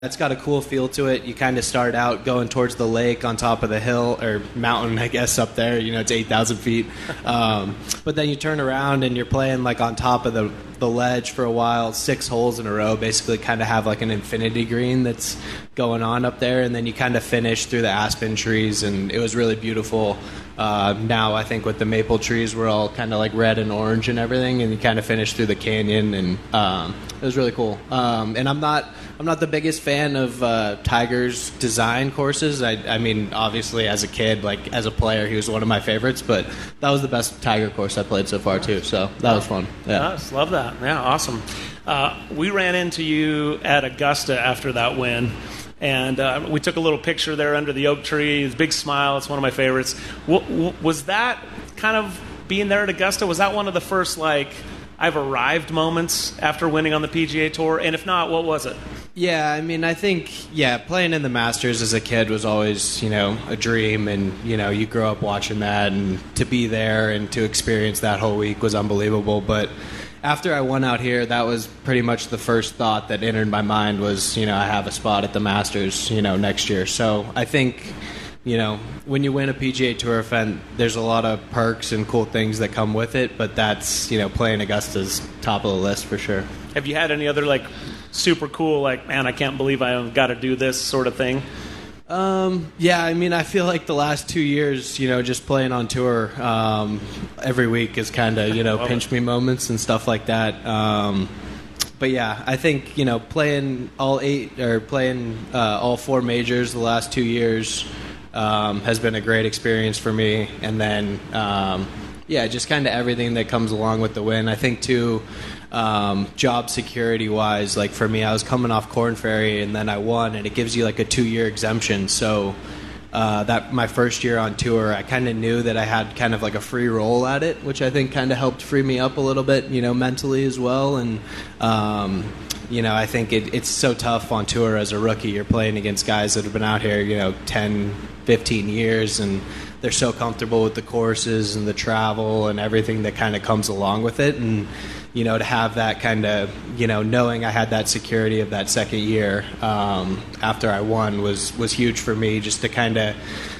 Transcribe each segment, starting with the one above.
It's got a cool feel to it. You kind of start out going towards the lake on top of the hill, or mountain, I guess, up there. It's 8,000 feet. But then you turn around and you're playing like on top of the ledge for a while, 6 holes in a row, basically kind of have like an infinity green that's going on up there. And then you kind of finish through the aspen trees, and it was really beautiful. Now I think with the maple trees, we're all kind of like red and orange and everything, and you kind of finish through the canyon, and it was really cool. And I'm not the biggest fan of Tiger's design courses. I mean, obviously, as a kid, like as a player, he was one of my favorites. But that was the best Tiger course I played so far too. So that was fun. Yeah, nice. Love that. Yeah, awesome. We ran into you at Augusta after that win. And we took a little picture there under the oak tree. His big smile. It's one of my favorites. Was that kind of being there at Augusta? Was that one of the first I've arrived moments after winning on the PGA Tour? And if not, what was it? Yeah, I mean, I think, playing in the Masters as a kid was always, a dream. And, you grow up watching that. And to be there and to experience that whole week was unbelievable. But after I won out here, that was pretty much the first thought that entered my mind was, I have a spot at the Masters, next year. So I think, when you win a PGA Tour event, there's a lot of perks and cool things that come with it, but that's, playing Augusta's top of the list for sure. Have you had any other, super cool, man, I can't believe I got to do this sort of thing? Yeah, I mean, I feel like the last 2 years, just playing on tour every week is kind of, pinch me moments and stuff like that. But yeah, I think, playing all 4 majors the last 2 years has been a great experience for me. And then, just kind of everything that comes along with the win. I think, too, job security wise, like for me, I was coming off Korn Ferry and then I won, and it gives you like a 2-year exemption. So that my first year on tour, I kind of knew that I had kind of like a free roll at it, which I think kind of helped free me up a little bit, mentally as well. And I think it's so tough on tour as a rookie. You're playing against guys that have been out here 10, 15 years, and they're so comfortable with the courses and the travel and everything that kind of comes along with it. And to have that kind of, knowing I had that security of that second year after I won was huge for me, just to kind of,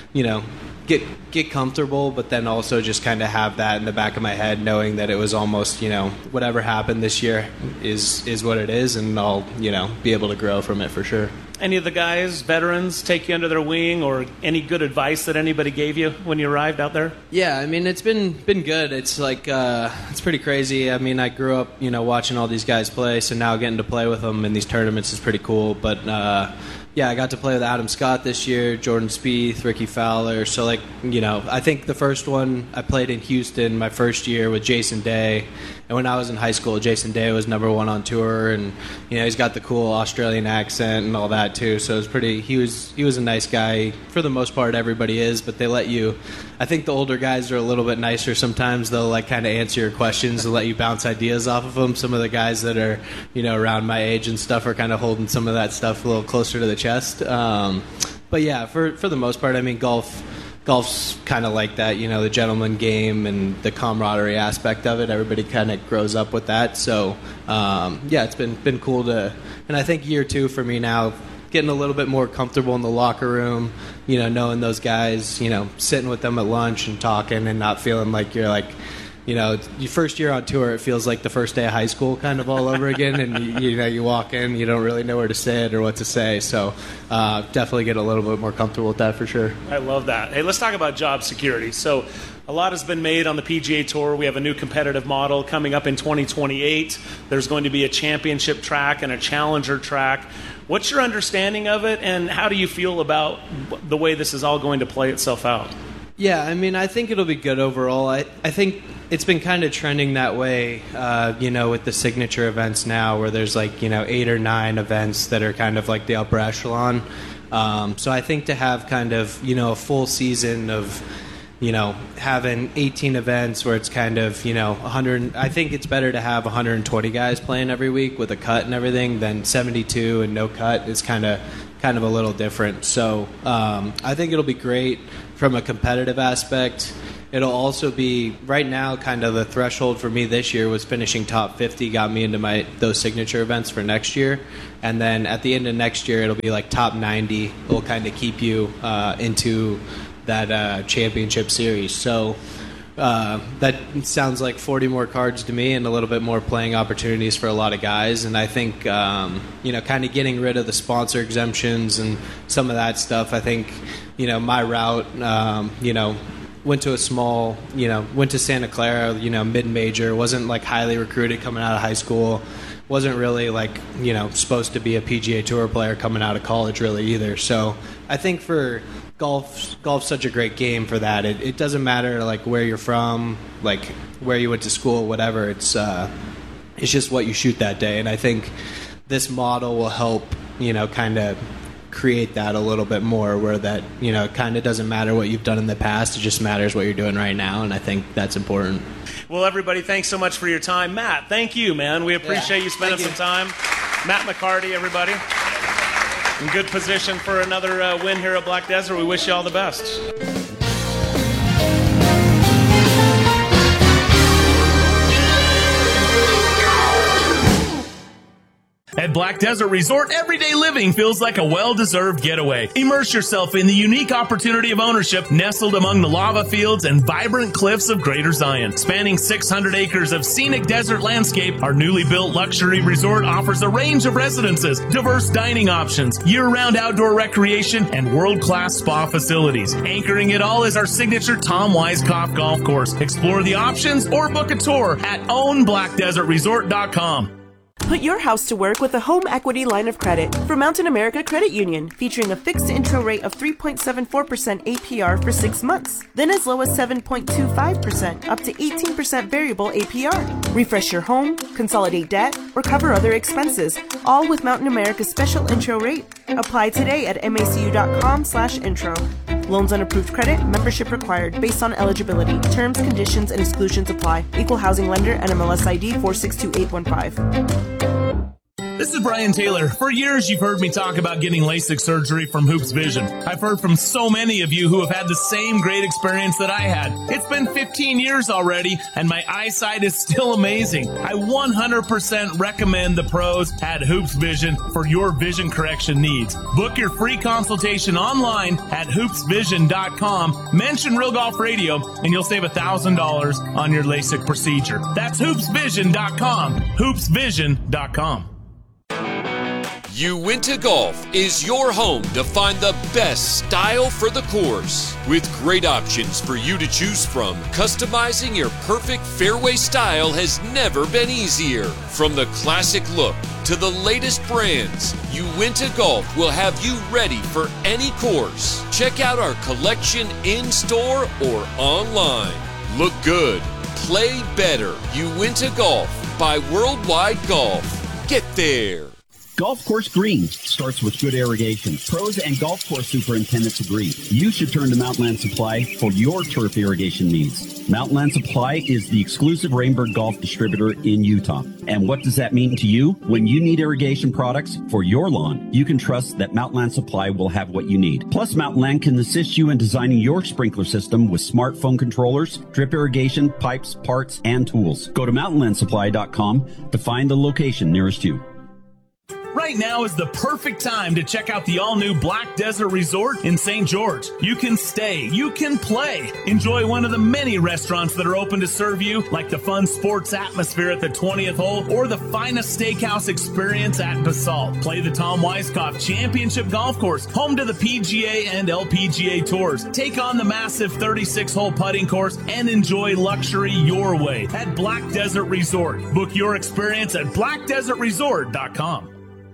get comfortable, but then also just kind of have that in the back of my head, knowing that it was almost, whatever happened this year is what it is, and I'll, be able to grow from it for sure. Any of the guys, veterans, take you under their wing, or any good advice that anybody gave you when you arrived out there? Yeah, I mean, it's been good. It's it's pretty crazy. I mean, I grew up, watching all these guys play, so now getting to play with them in these tournaments is pretty cool. But I got to play with Adam Scott this year, Jordan Spieth, Ricky Fowler. So, I think the first one I played in Houston my first year with Jason Day. And when I was in high school, Jason Day was number 1 on tour, and he's got the cool Australian accent and all that too. So it was pretty. He was a nice guy for the most part. Everybody is, but they let you. I think the older guys are a little bit nicer sometimes. They'll kind of answer your questions and let you bounce ideas off of them. Some of the guys that are around my age and stuff are kind of holding some of that stuff a little closer to the chest. But yeah, for the most part, I mean, golf's kind of like that, the gentleman game and the camaraderie aspect of it. Everybody kind of grows up with that. So, it's been cool to, and I think year 2 for me now, getting a little bit more comfortable in the locker room, knowing those guys, sitting with them at lunch and talking and not feeling like you're your first year on tour, it feels like the first day of high school kind of all over again. And, you walk in, you don't really know where to sit or what to say. So definitely get a little bit more comfortable with that for sure. I love that. Hey, let's talk about job security. So a lot has been made on the PGA Tour. We have a new competitive model coming up in 2028. There's going to be a championship track and a challenger track. What's your understanding of it, and how do you feel about the way this is all going to play itself out? Yeah, I mean, I think it'll be good overall. I think it's been kind of trending that way, with the signature events now, where there's 8 or 9 events that are kind of like the upper echelon. So I think to have kind of, a full season of, having 18 events where it's kind of, 100, I think it's better to have 120 guys playing every week with a cut and everything than 72 and no cut is kind of a little different. So I think it'll be great from a competitive aspect. it'll also be, right now, kind of the threshold for me this year was finishing top 50, got me into those signature events for next year. And then at the end of next year, it'll be like top 90. It'll kind of keep you into that championship series. So that sounds like 40 more cards to me and a little bit more playing opportunities for a lot of guys. And I think, kind of getting rid of the sponsor exemptions and some of that stuff, I think, my route, went to a small, went to Santa Clara, mid-major, wasn't like highly recruited coming out of high school, wasn't really like, supposed to be a PGA Tour player coming out of college really either. So I think for golf's such a great game for that. It doesn't matter like where you're from, like where you went to school, whatever. It's just what you shoot that day. And I think this model will help, kind of create that a little bit more, where that it kind of doesn't matter what you've done in the past, it just matters what you're doing right now, and I think that's important. Well, everybody, thanks so much for your time. Matt, thank you, man. We appreciate you spending some time. Matt McCarty, everybody, in good position for another win here at Black Desert. We wish you all the best. At Black Desert Resort, everyday living feels like a well-deserved getaway. Immerse yourself in the unique opportunity of ownership nestled among the lava fields and vibrant cliffs of Greater Zion. Spanning 600 acres of scenic desert landscape, our newly built luxury resort offers a range of residences, diverse dining options, year-round outdoor recreation, and world-class spa facilities. Anchoring it all is our signature Tom Weiskopf golf course. Explore the options or book a tour at ownblackdesertresort.com. Put your house to work with a home equity line of credit from Mountain America Credit Union, featuring a fixed intro rate of 3.74% APR for 6 months, then as low as 7.25%, up to 18% variable APR. Refresh your home, consolidate debt, or cover other expenses, all with Mountain America's special intro rate. Apply today at macu.com/intro. Loans on approved credit, membership required, based on eligibility. Terms, conditions, and exclusions apply. Equal housing lender, NMLS ID 462815. This is Brian Taylor. For years, you've heard me talk about getting LASIK surgery from Hoops Vision. I've heard from so many of you who have had the same great experience that I had. It's been 15 years already, and my eyesight is still amazing. I 100% recommend the pros at Hoops Vision for your vision correction needs. Book your free consultation online at hoopsvision.com. Mention Real Golf Radio, and you'll save $1,000 on your LASIK procedure. That's hoopsvision.com. hoopsvision.com. Uinta Golf is your home to find the best style for the course. With great options for you to choose from, customizing your perfect fairway style has never been easier. From the classic look to the latest brands, Uinta Golf will have you ready for any course. Check out our collection in-store or online. Look good, play better. Uinta Golf by Worldwide Golf. Get there. Golf course green starts with good irrigation. Pros and golf course superintendents agree. You should turn to Mountainland Supply for your turf irrigation needs. Mountainland Supply is the exclusive Rainbird Golf distributor in Utah. And what does that mean to you? When you need irrigation products for your lawn, you can trust that Mountainland Supply will have what you need. Plus, Mountainland can assist you in designing your sprinkler system with smartphone controllers, drip irrigation, pipes, parts, and tools. Go to mountainlandsupply.com to find the location nearest you. Right now is the perfect time to check out the all-new Black Desert Resort in St. George. You can stay, you can play. Enjoy one of the many restaurants that are open to serve you, like the fun sports atmosphere at the 20th hole or the finest steakhouse experience at Basalt. Play the Tom Weiskopf Championship Golf Course, home to the PGA and LPGA Tours. Take on the massive 36-hole putting course and enjoy luxury your way at Black Desert Resort. Book your experience at blackdesertresort.com.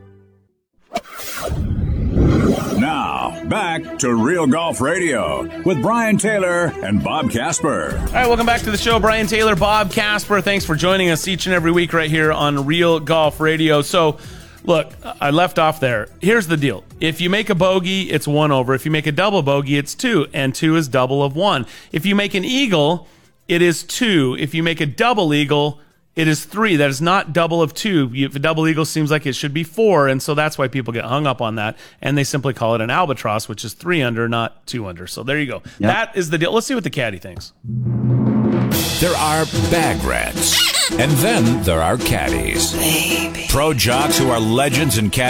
Now, back to Real Golf Radio with Brian Taylor and Bob Casper. All right, welcome back to the show. Brian Taylor, Bob Casper. Thanks for joining us each and every week right here on Real Golf Radio. So, look, I left off there. Here's the deal. If you make a bogey, it's 1 over. If you make a double bogey, it's 2, and 2 is double of 1. If you make an eagle, it is 2. If you make a double eagle, It is 3. That is not double of 2. If a double eagle seems like it should be 4, and so that's why people get hung up on that, and they simply call it an albatross, which is 3 under, not 2 under. So there you go. Yep. That is the deal. Let's see what the caddy thinks. There are bag rats, and then there are caddies. Pro jocks who are legends in caddy